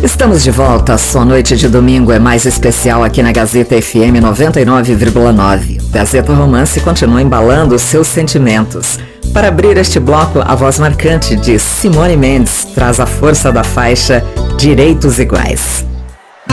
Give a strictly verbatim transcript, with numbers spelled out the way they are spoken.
Estamos de volta, sua noite de domingo é mais especial aqui na Gazeta F M noventa e nove vírgula nove. Gazeta Romance continua embalando seus sentimentos. Para abrir este bloco, a voz marcante de Simone Mendes traz a força da faixa Direitos Iguais.